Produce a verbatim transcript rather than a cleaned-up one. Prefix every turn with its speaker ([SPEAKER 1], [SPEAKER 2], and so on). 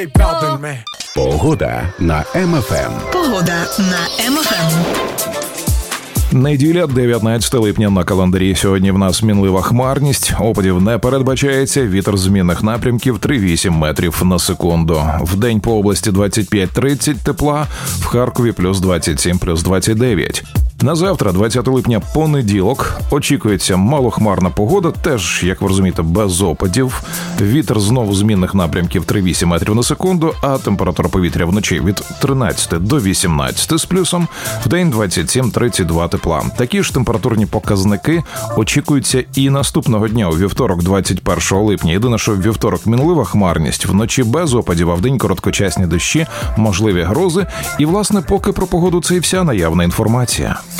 [SPEAKER 1] Погода на Ем Еф Ем.
[SPEAKER 2] Погода на Ем Еф Ем.
[SPEAKER 3] Неділя, дев'ятнадцяте липня на календарі. Сьогодні в нас мінлива хмарність, опадів не передбачається, вітер змінних напрямків три-вісім метрів на секунду. Вдень по області двадцять п'ять тридцять тепла, в Харкові плюс двадцять сім, плюс двадцять дев'ять. На завтра, двадцяте липня, понеділок, очікується малохмарна погода, теж, як ви розумієте, без опадів. Вітер знову змінних напрямків три-вісім метрів на секунду, а температура повітря вночі від тринадцяти до вісімнадцяти з плюсом, вдень двадцять сім тридцять два тепла. Такі ж температурні показники очікуються і наступного дня, у вівторок, двадцять першого липня. Єдине, що в вівторок мінлива хмарність, вночі без опадів, а вдень короткочасні дощі, можливі грози. І, власне, поки про погоду це і вся наявна інформація.